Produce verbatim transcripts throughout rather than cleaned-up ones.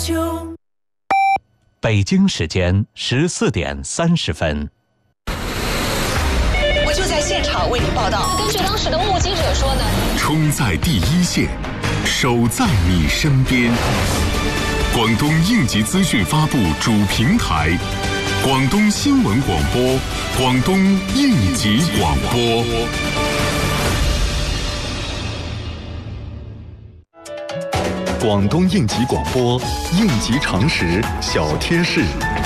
九。 北京时间十四点三十分。 我就在现场为您报道。 根据当时的目击者说呢， 冲在第一线，守在你身边。广东应急资讯发布主平台，广东新闻广播，广东应急广播。 广东应急广播，应急常识小贴士。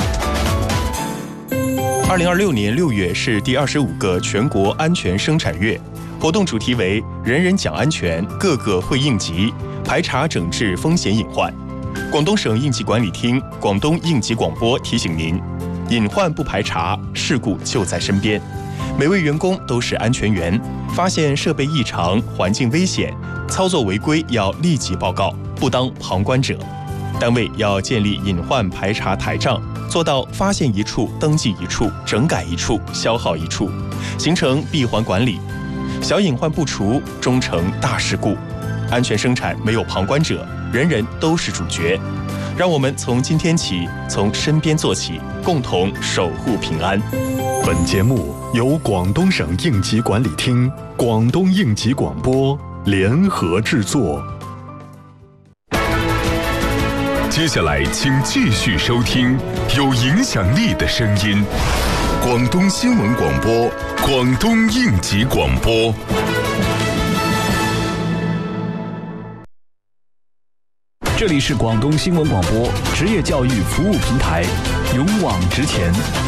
二零二六年六月是第二十五个全国安全生产月，活动主题为“人人讲安全，个个会应急，排查整治风险隐患”。广东省应急管理厅、广东应急广播提醒您：隐患不排查，事故就在身边。每位员工都是安全员，发现设备异常、环境危险、操作违规要立即报告，不当旁观者。单位要建立隐患排查台账，做到发现一处登记一处，整改一处消耗一处，形成闭环管理。小隐患不除，终成大事故。安全生产没有旁观者，人人都是主角。让我们从今天起，从身边做起，共同守护平安。 本节目由广东省应急管理厅、广东应急广播联合制作。 接下来，请继续收听有影响力的声音——广东新闻广播、广东应急广播。 这里是广东新闻广播职业教育服务平台，勇往直前。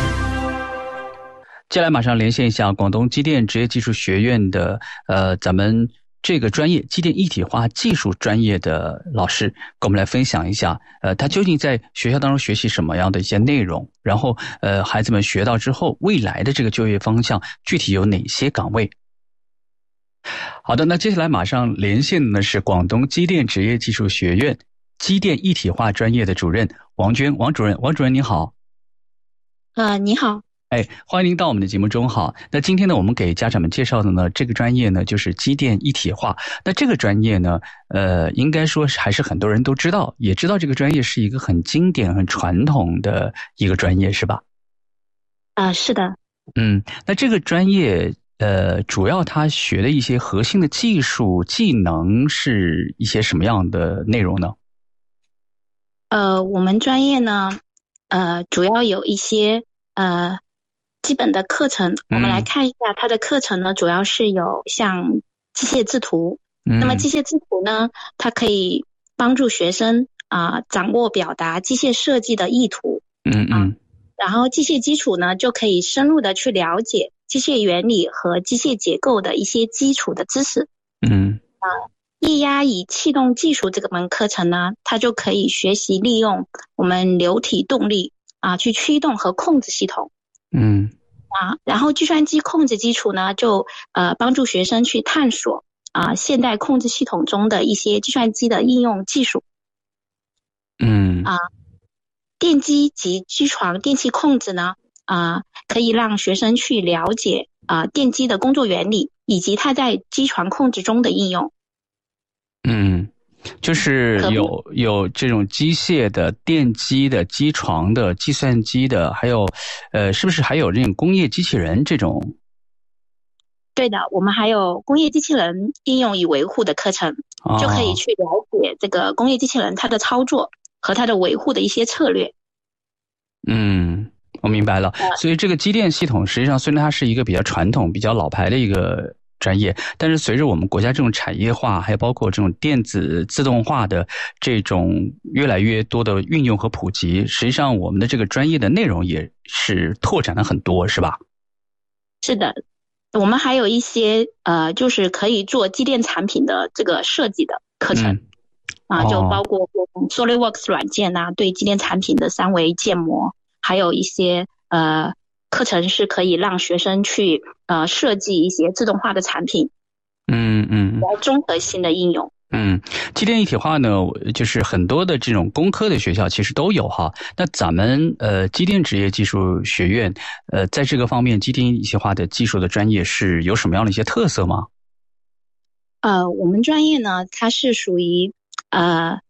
接下来马上连线一下广东机电职业技术学院的呃，咱们这个专业机电一体化技术专业的老师，跟我们来分享一下，呃，他究竟在学校当中学习什么样的一些内容，然后呃，孩子们学到之后，未来的这个就业方向具体有哪些岗位？好的，那接下来马上连线的呢是广东机电职业技术学院机电一体化专业的主任王娟，王主任，王主任您好。 呃，你好。 哎，欢迎您到我们的节目中哈。那今天呢，我们给家长们介绍的呢，这个专业呢就是机电一体化。那这个专业呢，呃，应该说是还是很多人都知道，也知道这个专业是一个很经典、很传统的一个专业，是吧？ 啊、呃，是的。 嗯，那这个专业呃，主要他学的一些核心的技术技能是一些什么样的内容呢？ 呃，我们专业呢，呃，主要有一些呃。基本的课程，我们来看一下它的课程呢，主要是有像机械制图。嗯、那么机械制图呢，它可以帮助学生啊、呃、掌握表达机械设计的意图。 嗯嗯、啊。 然后机械基础呢，就可以深入的去了解机械原理和机械结构的一些基础的知识。 嗯。 啊，液压与气动技术这个门课程呢，它就可以学习利用我们流体动力啊去驱动和控制系统。 嗯啊，然后计算机控制基础呢，就呃帮助学生去探索啊现代控制系统中的一些计算机的应用技术。 嗯啊，电机及机床电气控制呢，啊可以让学生去了解啊电机的工作原理以及它在机床控制中的应用。 嗯。就是有有这种机械的、电机的、机床的、计算机的，还有，呃，是不是还有这种工业机器人这种？ 对的，我们还有工业机器人应用与维护的课程，哦、就可以去了解这个工业机器人它的操作和它的维护的一些策略。 嗯，我明白了。呃、所以这个机电系统实际上虽然它是一个比较传统、比较老牌的一个专业，但是随着我们国家这种产业化，还有包括这种电子自动化的这种越来越多的运用和普及，实际上我们的这个专业的内容也是拓展了很多，是吧？ 是的，我们还有一些呃，就是可以做机电产品的这个设计的课程。嗯啊，就包括 SolidWorks 软件啊，对机电产品的三维建模，还有一些呃课程是可以让学生去呃设计一些自动化的产品， 嗯嗯， 然后综合性的应用。 嗯，机电一体化呢，就是很多的这种工科的学校其实都有哈。那咱们呃机电职业技术学院呃在这个方面，机电一体化的技术的专业是有什么样的一些特色吗？ 呃，我们专业呢，它是属于呃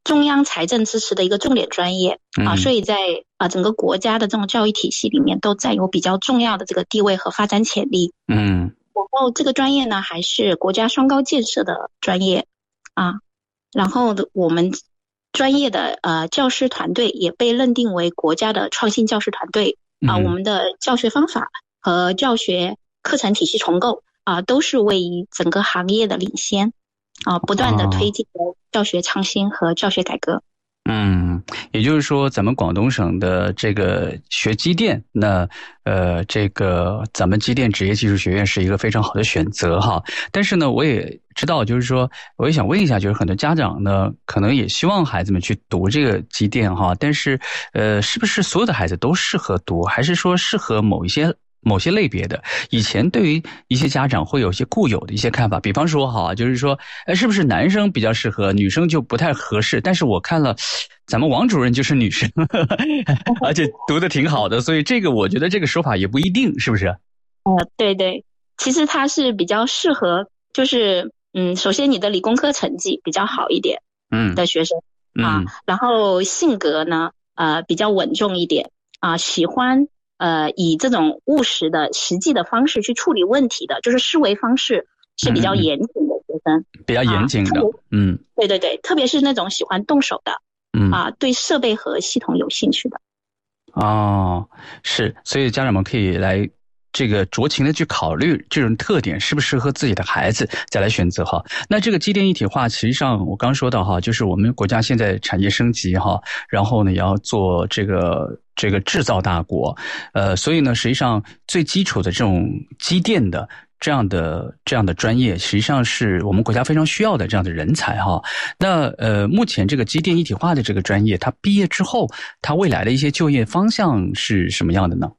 中央财政支持的一个重点专业啊，所以在啊整个国家的这种教育体系里面都占有比较重要的这个地位和发展潜力。嗯，然后这个专业呢还是国家双高建设的专业啊，然后我们专业的呃教师团队也被认定为国家的创新教师团队啊，我们的教学方法和教学课程体系重构啊都是位于整个行业的领先。啊，不断的推进教学创新和教学改革。 嗯，也就是说，咱们广东省的这个学机电，那呃，这个咱们机电职业技术学院是一个非常好的选择哈。但是呢，我也知道，就是说，我也想问一下，就是很多家长呢，可能也希望孩子们去读这个机电哈，但是呃，是不是所有的孩子都适合读，还是说适合某一些？某些类别的，以前对于一些家长会有一些固有的一些看法，比方说哈，就是说，哎，是不是男生比较适合，女生就不太合适？但是我看了，咱们王主任就是女生，呵呵而且读得挺好的，所以这个我觉得这个说法也不一定，是不是？ 呃，对对，其实它是比较适合，就是嗯，首先你的理工科成绩比较好一点，嗯的学生、嗯、啊，然后性格呢，呃，比较稳重一点啊，喜欢。呃，以这种务实的、实际的方式去处理问题的，就是思维方式是比较严谨的学生， 嗯、比较严谨的，啊、嗯， 对对对，特别是那种喜欢动手的，嗯啊，对设备和系统有兴趣的。 哦，是，所以家长们可以来这个酌情的去考虑这种特点适不适合自己的孩子，再来选择哈。那这个机电一体化，实际上我刚说到哈，就是我们国家现在产业升级哈，然后呢也要做这个。这个制造大国，呃，所以呢，实际上最基础的这种机电的这样的这样的专业，实际上是我们国家非常需要的这样的人才哈。那呃，目前这个机电一体化的这个专业，它毕业之后，它未来的一些就业方向是什么样的呢？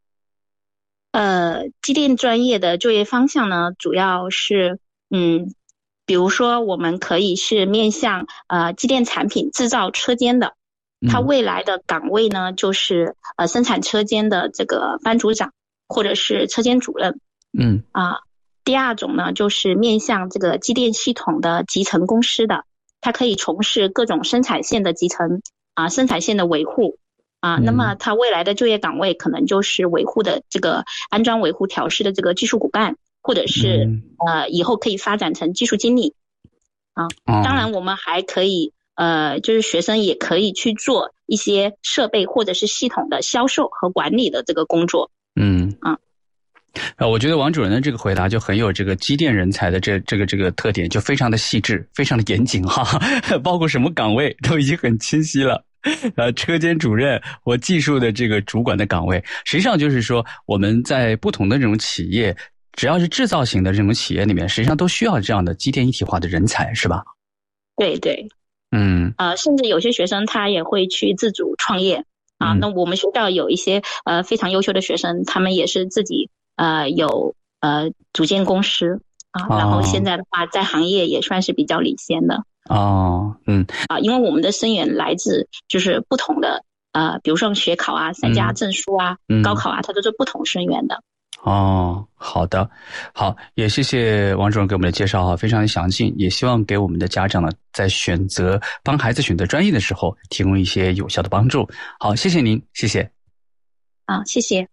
呃，机电专业的就业方向呢，主要是嗯，比如说我们可以是面向呃机电产品制造车间的。它未来的岗位呢，就是呃生产车间的这个班组长或者是车间主任。嗯啊，第二种呢，就是面向这个机电系统的集成公司的，它可以从事各种生产线的集成啊，生产线的维护啊。那么它未来的就业岗位可能就是维护的这个安装、维护、调试的这个技术骨干，或者是呃以后可以发展成技术经理啊。当然，我们还可以。呃，就是学生也可以去做一些设备或者是系统的销售和管理的这个工作。嗯啊， 呃，我觉得王主任的这个回答就很有这个机电人才的这这个这个特点，就非常的细致，非常的严谨哈，包括什么岗位都已经很清晰了。呃，车间主任或技术的这个主管的岗位，实际上就是说我们在不同的这种企业，只要是制造型的这种企业里面，实际上都需要这样的机电一体化的人才，是吧？ 对对。 嗯， 呃，甚至有些学生他也会去自主创业啊。嗯、那我们学校有一些呃非常优秀的学生，他们也是自己呃有呃组建公司啊，哦、然后现在的话在行业也算是比较领先的。 哦，嗯， 啊，因为我们的生源来自就是不同的呃，比如说学考啊、三家证书啊、嗯、高考啊，它都是不同生源的。 哦，好的，好，也谢谢王主任给我们的介绍哈，非常的详尽，也希望给我们的家长呢，在选择帮孩子选择专业的时候，提供一些有效的帮助。好，谢谢您，谢谢。 好，谢谢。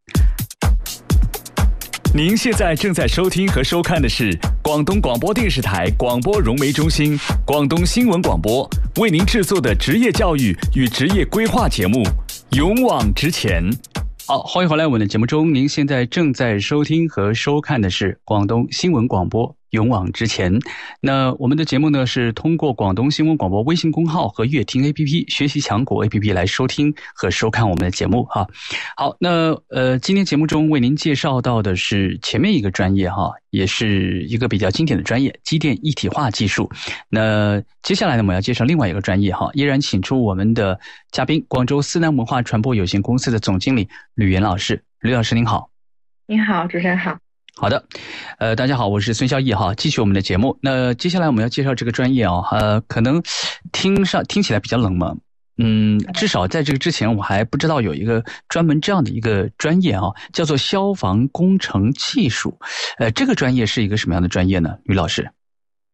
您现在正在收听和收看的是广东广播电视台广播融媒中心广东新闻广播为您制作的职业教育与职业规划节目《勇往直前》。 好，欢迎回来我们的节目中，您现在正在收听和收看的是广东新闻广播勇往直前。那我们的节目呢是通过广东新闻广播微信公号和乐听 A P P 学习强国 A P P 来收听和收看我们的节目哈。好，那呃今天节目中为您介绍到的是前面一个专业哈，也是一个比较经典的专业，机电一体化技术。那接下来呢我们要介绍另外一个专业哈，依然请出我们的嘉宾，广州思南文化传播有限公司的总经理吕岩老师。吕老师您好。 您好，主持人好。 好的，呃，大家好，我是孙孝义哈，继续我们的节目。那接下来我们要介绍这个专业啊，呃，可能听上听起来比较冷门，嗯，至少在这个之前我还不知道有一个专门这样的一个专业啊，叫做消防工程技术。呃，这个专业是一个什么样的专业呢？吕老师？ 嗯，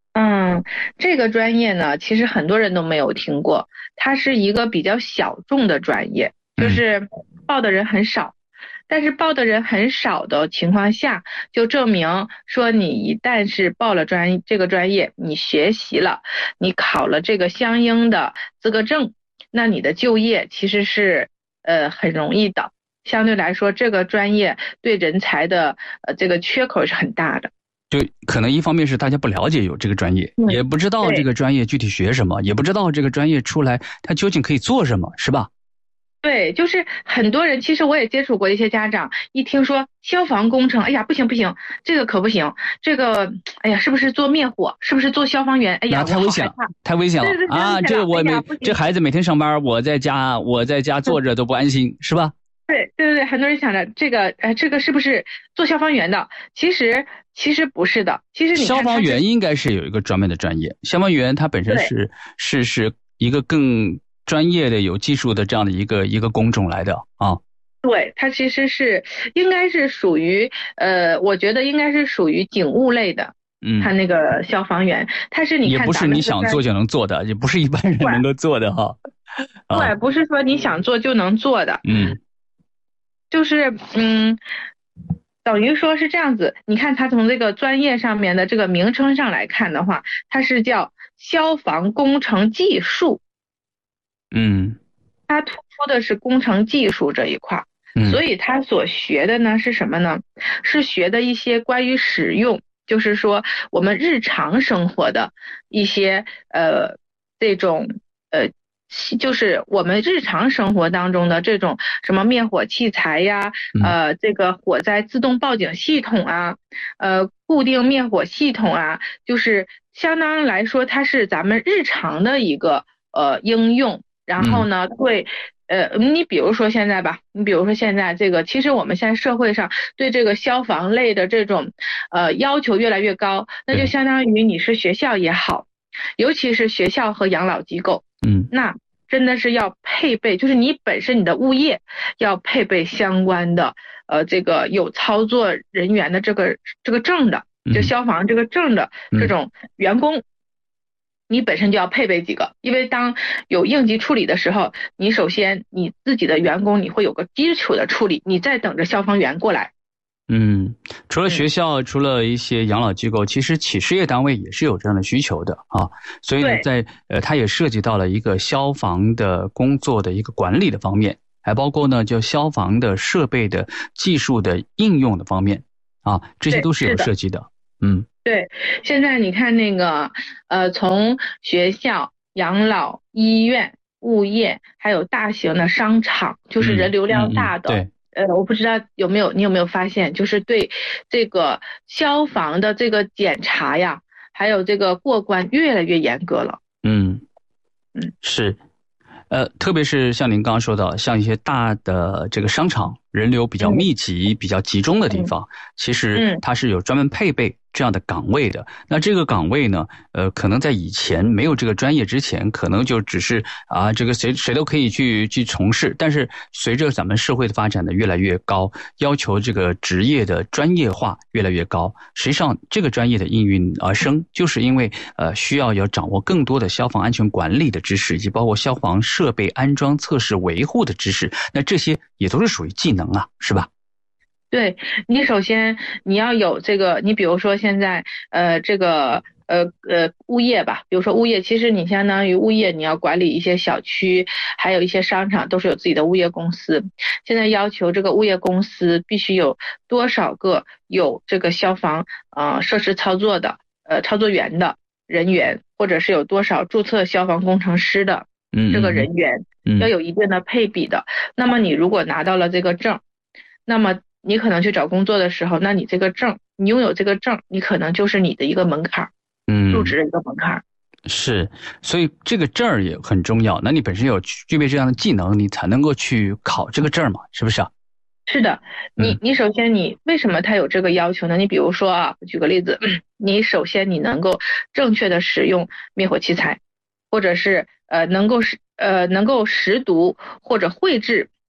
嗯，这个专业呢，其实很多人都没有听过，它是一个比较小众的专业，就是报的人很少。但是报的人很少的情况下，就证明说你一旦是报了专这个专业，你学习了，你考了这个相应的资格证，那你的就业其实是呃很容易的。相对来说，这个专业对人才的呃这个缺口是很大的。 就可能一方面是大家不了解有这个专业，嗯、也不知道这个专业具体学什么，也不知道这个专业出来它究竟可以做什么，是吧？ 对，就是很多人，其实我也接触过一些家长，一听说消防工程，哎呀，不行不行，这个可不行，这个，哎呀，是不是做灭火，是不是做消防员？哎呀， 太危险了，太危险了啊！这我每、哎、这孩子每天上班，我在家我在家坐着都不安心，是吧？ 对对对，很多人想着这个，呃，这个是不是做消防员的？其实其实不是的，其实你看消防员应该是有一个专门的专业，消防员他本身是是是一个更专业的、有技术的这样的一个一个工种来的啊。 对，它其实是应该是属于呃，我觉得应该是属于警务类的。嗯，他那个消防员，他是你看也不是你想做就能做的，也不是一般人能够做的哈。 对，啊、不是说你想做就能做的。 嗯。 就是嗯，等于说是这样子。你看，它从这个专业上面的这个名称上来看的话，它是叫消防工程技术。 嗯， 它突出的是工程技术这一块， 嗯， 所以它所学的呢是什么呢？是学的一些关于使用，就是说我们日常生活的一些呃这种呃。就是我们日常生活当中的这种什么灭火器材呀，呃，这个火灾自动报警系统啊，呃，固定灭火系统啊，就是相当来说，它是咱们日常的一个呃应用。然后呢，会呃，你比如说现在吧，你比如说现在这个，其实我们现在社会上对这个消防类的这种呃要求越来越高，那就相当于你是学校也好，尤其是学校和养老机构。 嗯， 那真的是要配备，就是你本身你的物业要配备相关的呃这个有操作人员的这个这个证的，就消防这个证的这种员工，嗯、你本身就要配备几个，因为当有应急处理的时候，你首先你自己的员工你会有个基础的处理，你再等着消防员过来。 嗯，除了学校，嗯、除了一些养老机构，其实企事业单位也是有这样的需求的啊。所以呢，在呃，它也涉及到了一个消防的工作的一个管理的方面，还包括呢，就消防的设备的技术的应用的方面啊，这些都是有涉及的。嗯， 对，现在你看那个呃，从学校、养老、医院、物业，还有大型的商场，就是人流量大的。 嗯嗯嗯、对。 呃，我不知道有没有你有没有发现，就是对这个消防的这个检查呀，还有这个过关越来越严格了。 嗯嗯， 是，呃，特别是像您刚刚说到，像一些大的这个商场，人流比较密集、嗯、比较集中的地方，嗯、其实它是有专门配备这样的岗位的。那这个岗位呢，呃，可能在以前没有这个专业之前，可能就只是啊，这个谁谁都可以去去从事。但是随着咱们社会的发展的越来越高，要求这个职业的专业化越来越高，实际上这个专业的应运而生，就是因为呃需要要掌握更多的消防安全管理的知识，以及包括消防设备安装、测试、维护的知识。那这些也都是属于技能啊，是吧？ 对，你首先你要有这个，你比如说现在呃这个呃呃物业吧，比如说物业，其实你相当于物业，你要管理一些小区，还有一些商场都是有自己的物业公司。现在要求这个物业公司必须有多少个有这个消防呃设施操作的呃操作员的人员，或者是有多少注册消防工程师的这个人员， 嗯、 要有一定的配比的。那么你如果拿到了这个证，那么你可能去找工作的时候，那你这个证，你拥有这个证，你可能就是你的一个门槛， 嗯， 入职的一个门槛。 是，所以这个证儿也很重要。那你本身有具备这样的技能，你才能够去考这个证嘛，是不是啊？ 是的，你你首先你为什么他有这个要求呢？你比如说啊，举个例子，你首先你能够正确的使用灭火器材，或者是呃能够识呃能够识读或者绘制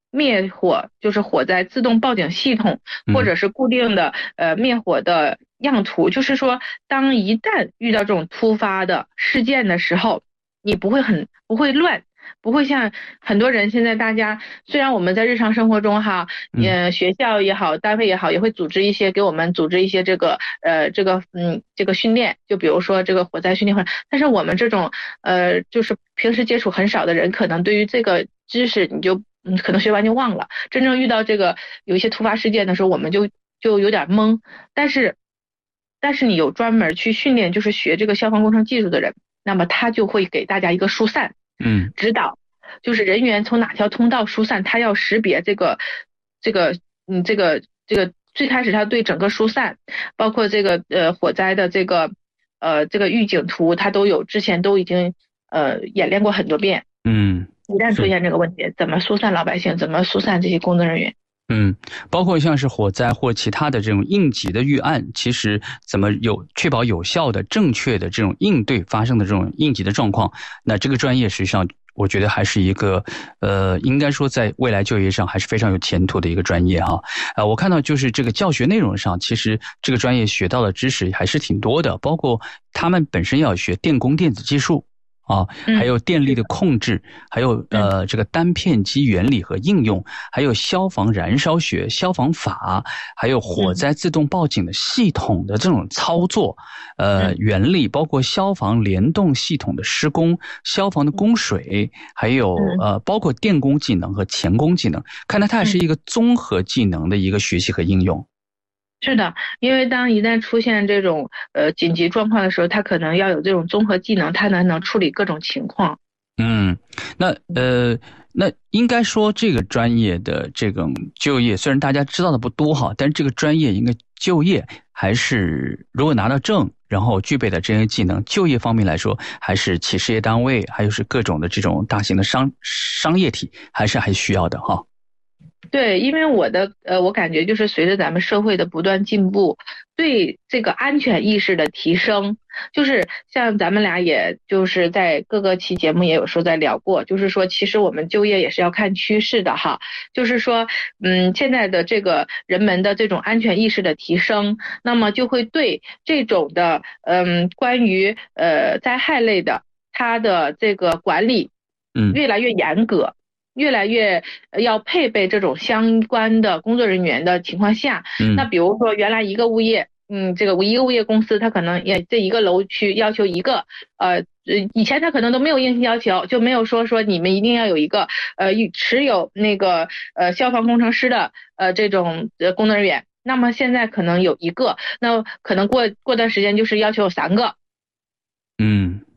灭火，就是火灾自动报警系统，或者是固定的呃灭火的样图，就是说当一旦遇到这种突发的事件的时候，你不会很不会乱。不会像很多人现在大家，虽然我们在日常生活中哈，呃，学校也好，单位也好，也会组织一些给我们组织一些这个呃这个嗯这个训练，就比如说这个火灾训练会，但是我们这种呃就是平时接触很少的人，可能对于这个知识你就嗯可能学完就忘了，真正遇到这个有一些突发事件的时候，我们就就有点懵，但是但是你有专门去训练，就是学这个消防工程技术的人，那么他就会给大家一个疏散。 嗯， 指导就是人员从哪条通道疏散，他要识别这个这个嗯这个这个最开始他对整个疏散，包括这个呃火灾的这个呃这个预警图，他都有之前都已经呃演练过很多遍。 嗯， 一旦出现这个问题，怎么疏散老百姓，怎么疏散这些工作人员。 嗯，包括像是火灾或其他的这种应急的预案，其实怎么有确保有效的、正确的这种应对发生的这种应急的状况，那这个专业实际上我觉得还是一个呃，应该说在未来就业上还是非常有前途的一个专业哈。呃，我看到就是这个教学内容上，其实这个专业学到的知识还是挺多的，包括他们本身要学电工电子技术。啊，还有电力的控制，还有呃这个单片机原理和应用，还有消防燃烧学、消防法，还有火灾自动报警的系统的这种操作，呃原理，包括消防联动系统的施工、消防的供水，还有呃包括电工技能和钳工技能，看来它还是一个综合技能的一个学习和应用。 是的，因为当一旦出现这种呃紧急状况的时候，他可能要有这种综合技能，他能能处理各种情况。 嗯，那呃，那应该说这个专业的这种就业，虽然大家知道的不多哈，但是这个专业应该就业还是如果拿到证，然后具备的这些技能，就业方面来说，还是企事业单位，还有是各种的这种大型的商商业体，还是还需要的哈。 对，因为我的呃，我感觉就是随着咱们社会的不断进步，对这个安全意识的提升，就是像咱们俩也就是在各个期节目也有时候在聊过，就是说其实我们就业也是要看趋势的哈，就是说嗯，现在的这个人们的这种安全意识的提升，那么就会对这种的嗯关于呃灾害类的它的这个管理嗯越来越严格。越来越要配备这种相关的工作人员的情况下， 嗯， 那比如说原来一个物业，嗯，这个一个物业公司，它可能也这一个楼区要求一个，呃，以前它可能都没有硬性要求，就没有说说你们一定要有一个呃持有那个呃消防工程师的呃这种呃工作人员，那么现在可能有一个，那可能过过段时间就是要求有三个。 嗯。